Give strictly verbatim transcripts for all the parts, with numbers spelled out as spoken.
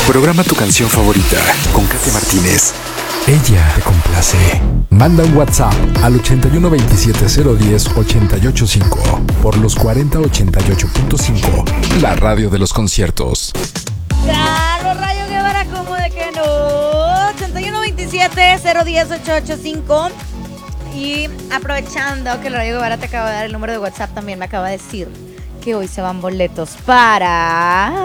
Programa tu canción favorita con Katy Martínez. Ella te complace. Manda un WhatsApp al ochenta y uno veintisiete cero diez ochenta y ocho cinco por los cuarenta ochenta y ocho punto cinco, la radio de los conciertos. Claro, Rayo Guevara, ¿cómo de que no? ochenta y uno veintisiete cero diez ochenta y ocho cinco. Y aprovechando que el Rayo Guevara te acaba de dar el número de WhatsApp, también me acaba de decir que hoy se van boletos para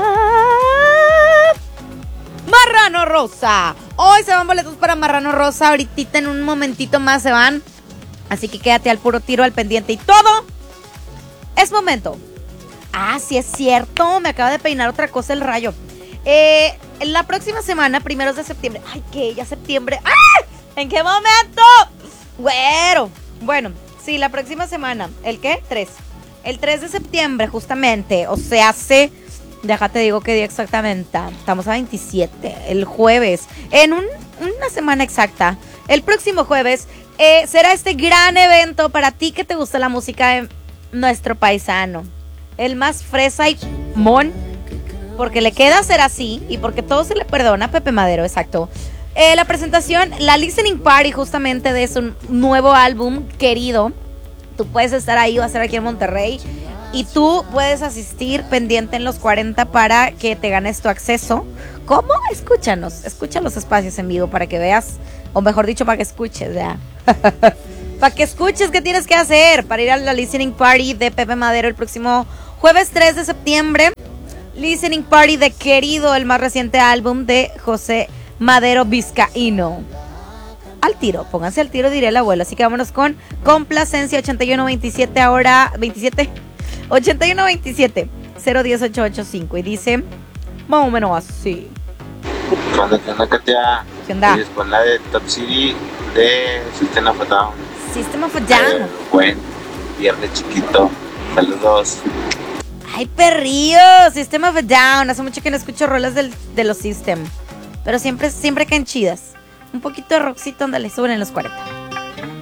Marrano Rosa. Hoy se van boletos para Marrano Rosa. Ahorita en un momentito más se van. Así que quédate al puro tiro, al pendiente y todo. Es momento. Ah, sí es cierto. Me acaba de peinar otra cosa el Rayo. Eh, la próxima semana, primeros de septiembre. Ay, que ya septiembre. ¡Ah! ¿En qué momento? Güero. Bueno, sí, la próxima semana. ¿El qué? tres. El tres de septiembre, justamente. O sea, hace... Déjate digo qué día exactamente. Estamos a veintisiete. El jueves. En un, una semana exacta. El próximo jueves eh, será este gran evento para ti que te gusta la música de nuestro paisano. El más fresa y mon. Porque le queda ser así y porque todo se le perdona a Pepe Madero, exacto. Eh, la presentación, la listening party justamente de su nuevo álbum, Querido. Tú puedes estar ahí, va a ser aquí en Monterrey. Y tú puedes asistir pendiente en los cuarenta para que te ganes tu acceso. ¿Cómo? Escúchanos, escucha los espacios en vivo para que veas, o mejor dicho, para que escuches, ya. Para que escuches qué tienes que hacer para ir a la listening party de Pepe Madero el próximo jueves tres de septiembre. Listening party de Querido, el más reciente álbum de José Madero Vizcaíno. Al tiro, pónganse al tiro, diré el abuelo. Así que vámonos con Complacencia. Ochenta y uno veintisiete ahora, veintisiete ochenta y uno veintisiete cero diez ochenta y ocho cinco. Y dice más o menos así. ¿Qué onda, qué onda, Katia? ¿Qué onda? Y después la de Top City de System of a Down. System of a Down. Eh, buen viernes chiquito. Saludos. Ay, perrillo, System of a Down. Hace mucho que no escucho rolas del, de los System, pero siempre, siempre caen chidas. Un poquito de rockcito donde le suben en los cuarenta.